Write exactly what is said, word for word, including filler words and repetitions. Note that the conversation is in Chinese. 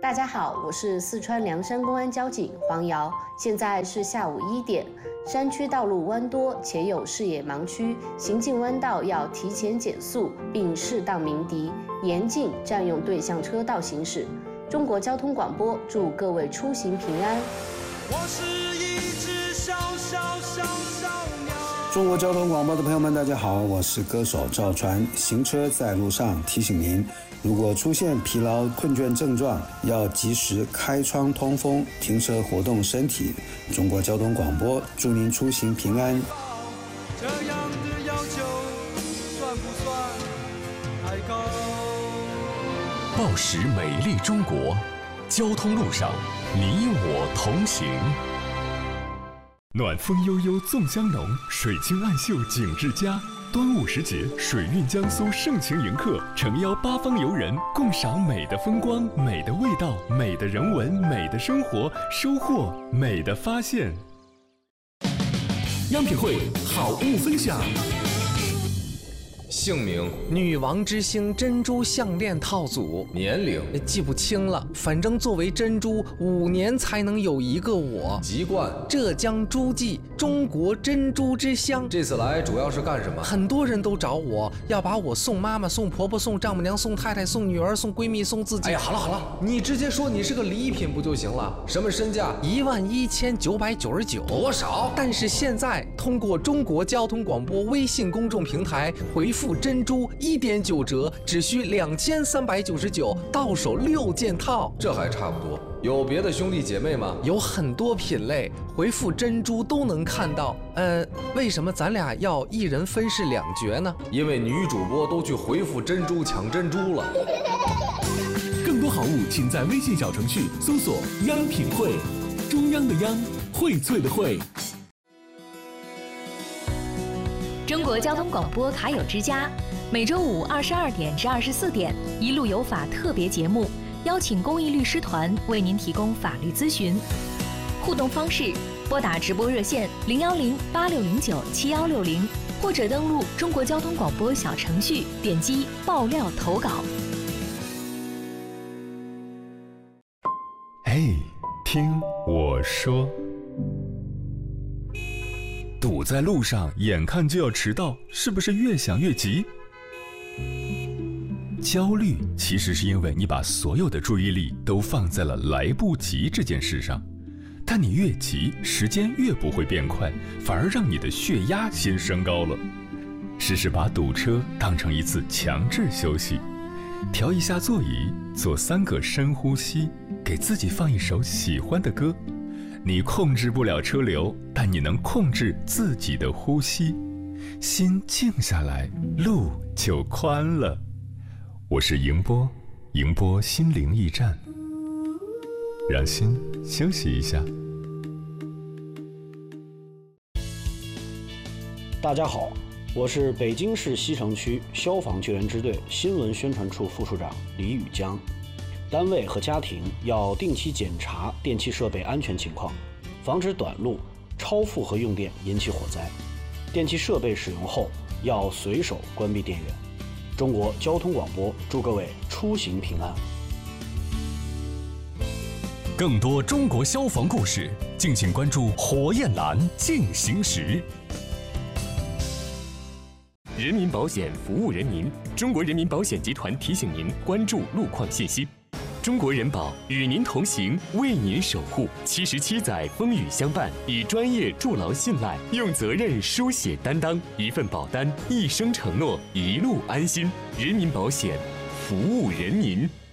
大家好，我是四川凉山公安交警黄瑶，现在是下午一点。山区道路弯多且有视野盲区，行进弯道要提前减速，并适当鸣笛，严禁占用对向车道行驶。中国交通广播祝各位出行平安。 我是一只小小小小鸟。 中国交通广播的朋友们，大家好，我是歌手赵传。行车在路上，提醒您，如果出现疲劳困倦症状，要及时开窗通风，停车活动身体。中国交通广播祝您出行平安。 这样的要求算不算太高？ 报时美丽中国，交通路上你我同行。暖风悠悠粽香浓，水清暗秀景致佳。端午时节，水韵江苏盛情迎客，诚邀八方游人共赏美的风光、美的味道、美的人文、美的生活，收获美的发现。 央品汇好物分享。 姓名： 女王之星珍珠项链套组。 年龄： 记不清了，反正作为珍珠，五年才能有一个我。 籍贯： 浙江诸暨，中国珍珠之乡。 这次来主要是干什么？ 很多人都找我要把我送妈妈、送婆婆、送丈母娘、送太太、送女儿、送闺蜜、送自己。 哎呀，好了好了，你直接说你是个礼品不就行了？什么身价？ 一万一千九百九十九。 多少？ 但是现在通过中国交通广播微信公众平台回复珍珠一点九折，只需两千三百九十九，到手六件套。 这还差不多。有别的兄弟姐妹吗？ 有很多品类，回复珍珠都能看到。呃，为什么咱俩要一人分饰两角呢？ 因为女主播都去回复珍珠抢珍珠了。 更多好物，请在微信小程序搜索“央品汇”，中央的央，荟萃的荟。 中国交通广播卡友之家，每周五二十二点至二十四点，一路有法特别节目，邀请公益律师团为您提供法律咨询。互动方式：拨打直播热线零幺零八六零九七幺六零，或者登录中国交通广播小程序，点击爆料投稿。 哎，听我说。堵在路上，眼看就要迟到，是不是越想越急？焦虑其实是因为你把所有的注意力都放在了来不及这件事上，但你越急，时间越不会变快，反而让你的血压先升高了。试试把堵车当成一次强制休息，调一下座椅，做三个深呼吸，给自己放一首喜欢的歌。你控制不了车流，但你能控制自己的呼吸。心静下来，路就宽了。我是迎波，迎波心灵驿站，让心休息一下。 大家好，我是北京市西城区消防救援支队新闻宣传处副处长李宇江。单位和家庭要定期检查电气设备安全情况，防止短路、超负荷用电引起火灾。电气设备使用后要随手关闭电源。中国交通广播祝各位出行平安。 更多中国消防故事，敬请关注火焰蓝进行时。 人民保险服务人民，中国人民保险集团提醒您关注路况信息。中国人保与您同行，为您守护。七十七载风雨相伴，以专业筑牢信赖，用责任书写担当。一份保单，一生承诺，一路安心。人民保险，服务人民。